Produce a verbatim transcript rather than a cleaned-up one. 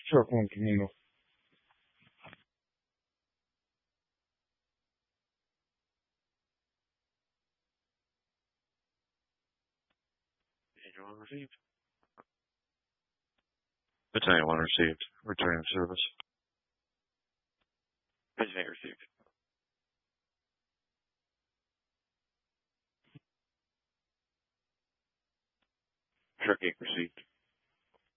Shark One Camino. Manual received. Battalion One received. Returning service. Battalion received. Shark Eight received.